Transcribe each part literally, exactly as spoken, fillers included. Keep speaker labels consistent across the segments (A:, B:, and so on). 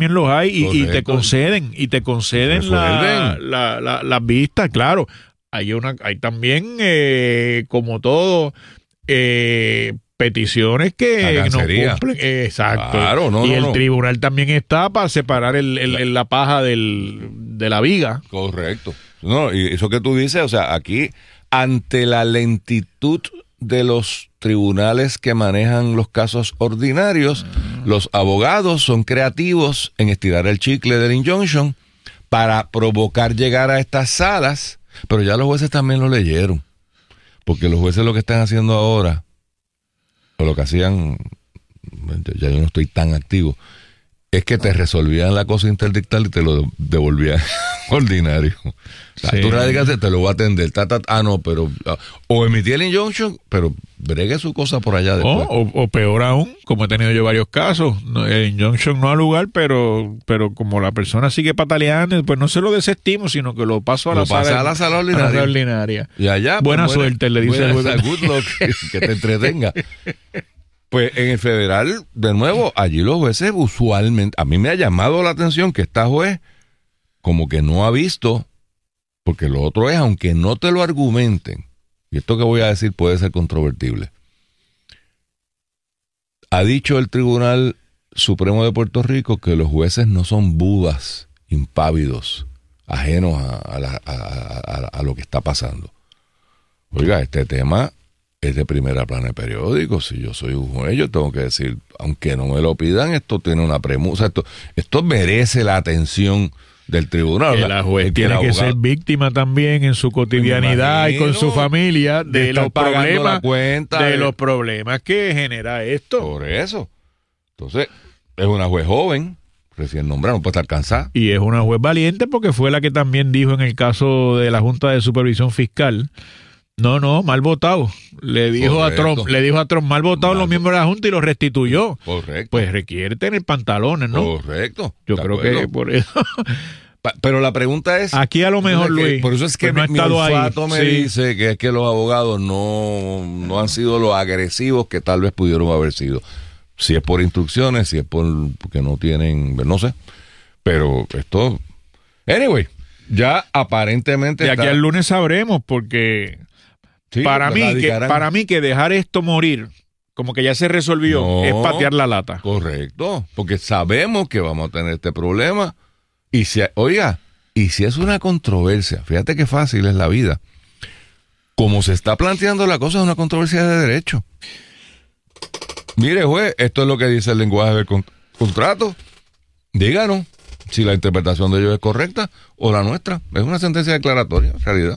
A: también los hay y, y te conceden, y te conceden la, la, la, las vistas, claro. Hay una, hay también, eh, como todo, eh, peticiones que no cumplen. Eh, exacto.
B: Claro, no,
A: y
B: no,
A: el
B: no.
A: tribunal también está para separar el, el, el, la paja del, de la viga.
B: Correcto. No, y eso que tú dices, o sea, aquí, ante la lentitud de los tribunales que manejan los casos ordinarios, uh-huh. los abogados son creativos en estirar el chicle del injunction para provocar llegar a estas salas, pero ya los jueces también lo leyeron, porque los jueces lo que están haciendo ahora, o lo que hacían, ya yo no estoy tan activo, es que te resolvían la cosa interdictal y te lo devolvían ordinario. O sea, sí. Tú radicaste, te lo voy a atender. Ta, ta, ah, no, pero... O emití el injunction, pero bregue su cosa por allá después.
A: Oh, o, o peor aún, como he tenido yo varios casos, no, el injunction no ha lugar, pero pero como la persona sigue pataleando, pues no se lo desestimo, sino que lo paso a la,
B: lo
A: sala,
B: pasa a la sala ordinaria.
A: A la ordinaria.
B: Y allá...
A: Buena
B: pues,
A: suerte, buena, le dice el
B: juez. Good luck, que te entretenga. Pues en el federal, de nuevo, allí los jueces usualmente, a mí me ha llamado la atención que esta juez como que no ha visto, porque lo otro es, aunque no te lo argumenten, y esto que voy a decir puede ser controvertible, ha dicho el Tribunal Supremo de Puerto Rico que los jueces no son budas, impávidos, ajenos a, a, la, a, a, a lo que está pasando. Oiga, este tema... es de primera plana de periódico. Si yo soy un juez, yo tengo que decir, aunque no me lo pidan, esto tiene una premusa, esto, esto merece la atención del tribunal.
A: Que la juez tiene que ser víctima también en su cotidianidad y con su familia de, de los problemas
B: cuenta,
A: de
B: de
A: los problemas que genera esto.
B: Por eso. Entonces, es una juez joven, recién nombrada, no puede estar cansada.
A: Y es una juez valiente porque fue la que también dijo en el caso de la Junta de Supervisión Fiscal, no, no, mal votado. Le dijo Correcto. a Trump, le dijo a Trump, mal votado los miembros de la Junta y lo restituyó.
B: Correcto.
A: Pues requiere tener pantalones, ¿no?
B: Correcto.
A: Yo creo acuerdo. que por eso.
B: Pero la pregunta es...
A: Aquí a lo mejor,
B: que,
A: Luis,
B: por eso es que
A: pues
B: mi,
A: no
B: mi olfato
A: ahí.
B: me
A: sí.
B: dice que es que los abogados no, no han sido los agresivos que tal vez pudieron haber sido. Si es por instrucciones, si es por porque no tienen, no sé. Pero esto... Anyway, ya aparentemente...
A: De aquí
B: está...
A: al lunes sabremos porque... Sí, para mí que para mí que dejar esto morir, como que ya se resolvió, no, es patear la lata.
B: Correcto, porque sabemos que vamos a tener este problema. Y si, oiga, y si es una controversia, fíjate qué fácil es la vida. Como se está planteando la cosa, es una controversia de derecho. Mire, juez, esto es lo que dice el lenguaje del con- contrato. Díganos si la interpretación de ellos es correcta o la nuestra. Es una sentencia declaratoria, en realidad.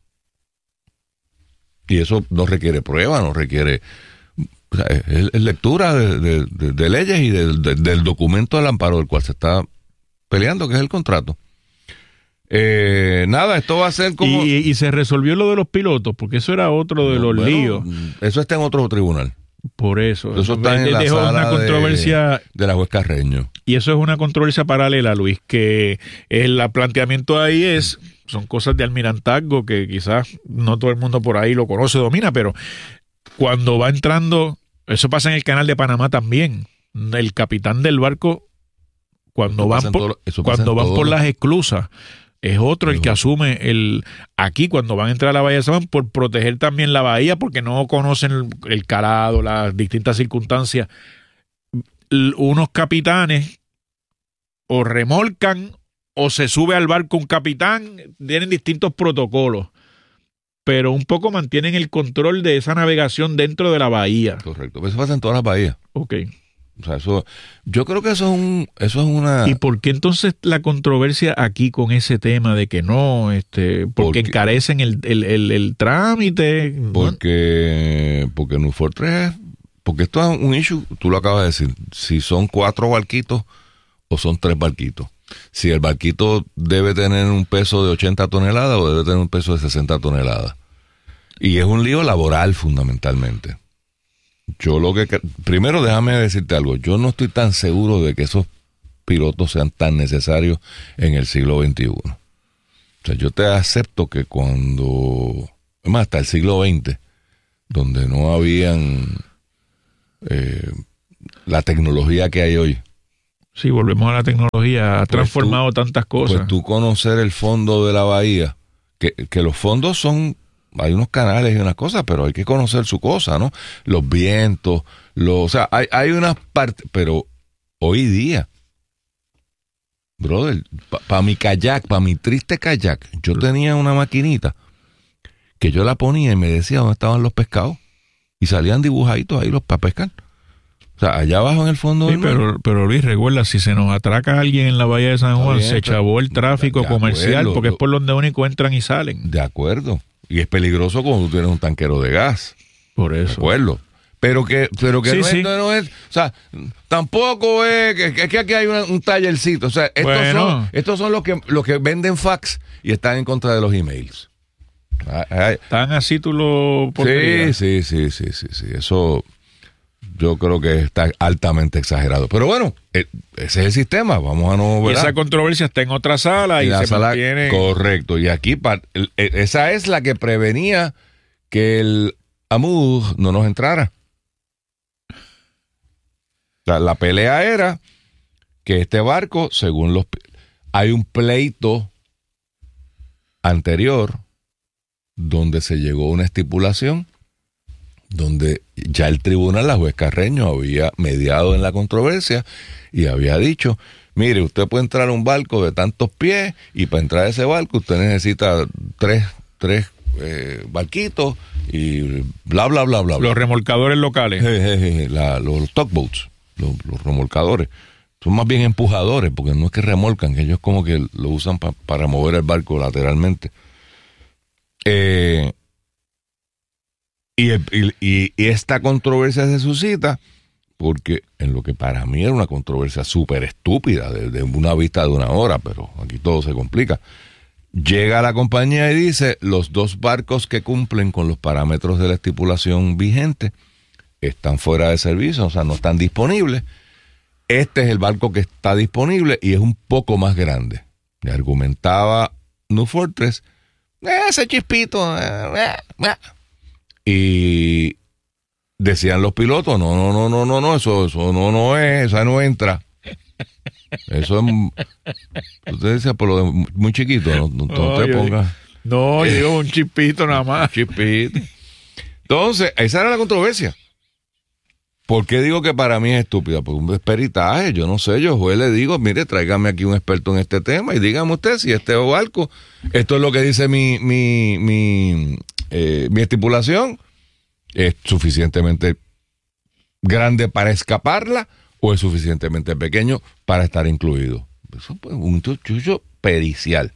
B: Y eso no requiere prueba, no requiere... O sea, es, es lectura de, de, de, de leyes y de, de, del documento del amparo del cual se está peleando, que es el contrato. Eh, nada, esto va a ser como...
A: Y, y se resolvió lo de los pilotos, porque eso era otro de
B: no,
A: los
B: bueno,
A: líos.
B: Eso está en otro tribunal.
A: Por eso.
B: Eso está en la sala
A: una controversia,
B: de, de la juez Carreño.
A: Y eso es una controversia paralela, Luis, que el planteamiento ahí es... Son cosas de almirantazgo que quizás no todo el mundo por ahí lo conoce, domina, pero cuando va entrando, eso pasa en el canal de Panamá también. El capitán del barco, cuando van por, todo, cuando van por las esclusas, es otro el que asume el... Aquí, cuando van a entrar a la bahía de San Juan, por proteger también la bahía, porque no conocen el, el calado, las distintas circunstancias. Unos capitanes o remolcan o se sube al barco un capitán, tienen distintos protocolos, pero un poco mantienen el control de esa navegación dentro de la bahía.
B: Correcto, eso pasa en todas las bahías.
A: Ok.
B: O sea, eso, yo creo que eso es un, eso es una...
A: ¿Y por qué entonces la controversia aquí con ese tema de que no, este, porque, porque encarecen el, el, el, el trámite?
B: Porque, ¿no? porque Newport tres, porque esto es un issue, tú lo acabas de decir, si son cuatro barquitos o son tres barquitos. Si el barquito debe tener un peso de ochenta toneladas o debe tener un peso de sesenta toneladas. Y es un lío laboral fundamentalmente. Yo lo que... Primero déjame decirte algo. Yo no estoy tan seguro de que esos pilotos sean tan necesarios en el siglo veintiuno. O sea, yo te acepto que cuando... Es más, hasta el siglo veinte, donde no habían eh, la tecnología que hay hoy,
A: Sí, volvemos a la tecnología, ha
B: pues
A: transformado
B: tú,
A: tantas cosas.
B: Pues tú conocer el fondo de la bahía, que, que los fondos son, hay unos canales y unas cosas, pero hay que conocer su cosa, ¿no? Los vientos, los, o sea, hay, hay unas partes, pero hoy día, brother, para pa mi kayak, para mi triste kayak, yo tenía una maquinita que yo la ponía y me decía dónde estaban los pescados y salían dibujaditos ahí los para pescar. O sea, allá abajo en el fondo
A: sí,
B: del mar.
A: pero, pero Luis, recuerda, si se nos atraca alguien en la bahía de San Juan, bien, se chavó el tráfico comercial, acuerdo, porque es por donde único entran y salen.
B: De acuerdo. Y es peligroso cuando tú tienes un tanquero de gas.
A: Por eso.
B: De acuerdo. Pero que, pero que sí, no, sí. Es, no es, o sea, tampoco es que, que aquí hay una, un tallercito. O sea, estos bueno. son, estos son los que, los que venden fax y están en contra de los emails.
A: Ay, Tan así tú lo
B: podrías. Sí, sí, sí, sí, sí, sí. Eso yo creo que está altamente exagerado. Pero bueno, ese es el sistema. Vamos a no ver.
A: Y esa controversia está en otra sala y, y se sala, mantiene.
B: Correcto. Y aquí esa es la que prevenía que el AMUD no nos entrara. La, la pelea era que este barco, según los... Hay un pleito anterior donde se llegó a una estipulación donde ya el tribunal, la juez Carreño, había mediado en la controversia y había dicho, mire, usted puede entrar a un barco de tantos pies y para entrar a ese barco usted necesita tres, tres eh, barquitos y bla, bla, bla, bla.
A: Los remolcadores locales.
B: Je, je, je, la, los tugboats, los, los remolcadores. Son más bien empujadores, porque no es que remolcan, que ellos como que lo usan pa, para mover el barco lateralmente. Eh, y, y, y esta controversia se suscita porque en lo que para mí era una controversia súper estúpida, de, de una vista de una hora, pero aquí todo se complica. Llega la compañía y dice, los dos barcos que cumplen con los parámetros de la estipulación vigente están fuera de servicio, o sea, no están disponibles. Este es el barco que está disponible y es un poco más grande. Me argumentaba New Fortress, ese chispito. Eh, eh. Y decían los pilotos, no, no, no, no, no, no, eso, eso no, no es, esa no entra. Eso es... Usted decía, por lo de muy chiquito, no, no, no te pongas...
A: No, yo un chispito nada más.
B: Un chispito. Entonces, esa era la controversia. ¿Por qué digo que para mí es estúpida? Porque un peritaje, yo no sé, yo juez le digo, mire, tráigame aquí un experto en este tema y dígame usted si este barco, esto es lo que dice mi mi mi, eh, mi estipulación, es suficientemente grande para escaparla o es suficientemente pequeño para estar incluido. Eso es un chucho pericial.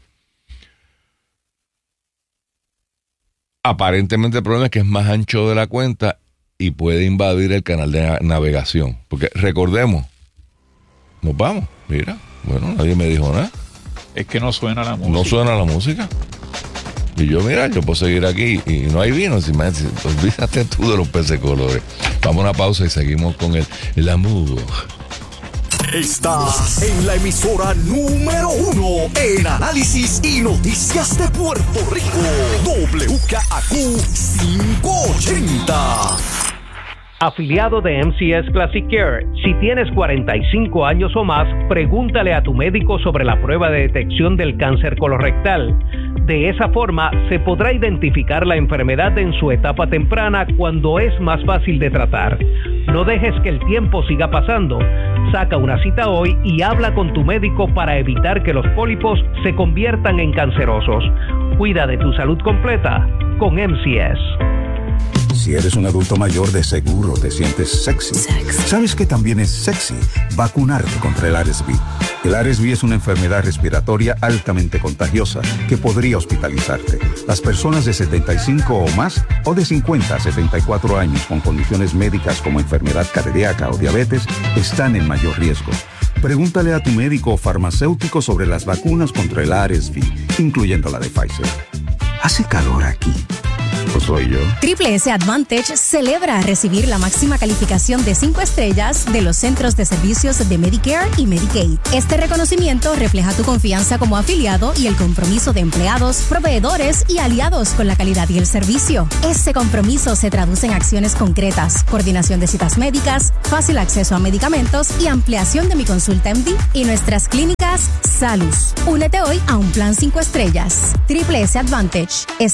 B: Aparentemente el problema es que es más ancho de la cuenta y puede invadir el canal de navegación. Porque recordemos, nos vamos, mira, bueno, nadie me dijo nada.
A: Es que no suena la música.
B: No suena la música. Y yo, mira, yo puedo seguir aquí y no hay vino. Si me, si, olvídate tú de los peces colores. Vamos a una pausa y seguimos con el, el amudo.
C: Estás en la emisora número uno en análisis y noticias de Puerto Rico. W K A Q quinientos ochenta.
D: Afiliado de M C S Classic Care, si tienes cuarenta y cinco años o más, pregúntale a tu médico sobre la prueba de detección del cáncer colorectal. De esa forma, se podrá identificar la enfermedad en su etapa temprana cuando es más fácil de tratar. No dejes que el tiempo siga pasando. Saca una cita hoy y habla con tu médico para evitar que los pólipos se conviertan en cancerosos. Cuida de tu salud completa con M C S.
E: Si eres un adulto mayor, de seguro te sientes sexy. Sex. ¿Sabes que también es sexy vacunarte contra el R S V? El R S V es una enfermedad respiratoria altamente contagiosa que podría hospitalizarte. Las personas de setenta y cinco o más o de cincuenta a setenta y cuatro años con condiciones médicas como enfermedad cardíaca o diabetes están en mayor riesgo. Pregúntale a tu médico o farmacéutico sobre las vacunas contra el R S V, incluyendo la de Pfizer. Hace calor aquí. ¿O soy yo?
F: Triple S Advantage celebra recibir la máxima calificación de cinco estrellas de los Centros de Servicios de Medicare y Medicaid. Este reconocimiento refleja tu confianza como afiliado y el compromiso de empleados, proveedores y aliados con la calidad y el servicio. Ese compromiso se traduce en acciones concretas, coordinación de citas médicas, fácil acceso a medicamentos y ampliación de mi consulta M D y nuestras clínicas Salus. Únete hoy a un plan cinco estrellas. Triple S Advantage. Es